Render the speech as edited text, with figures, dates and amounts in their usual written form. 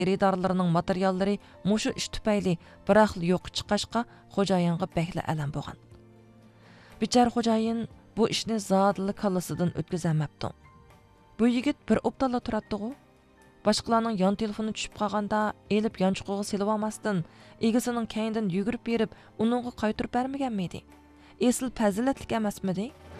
xaridorlarining materiallari mushu ish tufayli bir xil yo'q chiqashqa xo'jayinga bakla alam bo'lgan. Bichar xo'jayin bu ishni zodili kallasidan o'tkazamabdi. Bu yigit bir optalla turatdi-ku. Boshqalarning yon telefoni tushib qolganda, elib yonchuqiga silib olmasdan, egasining kaynidan yugurib berib, uningga qaytirib bermaganmidi? Esl fazilatlik emasmidi?